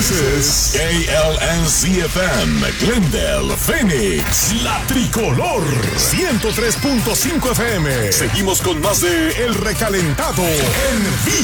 This is KLNZ-FM, Glendale, Phoenix, La Tricolor, 103.5 FM. Seguimos con más de El Recalentado en vivo.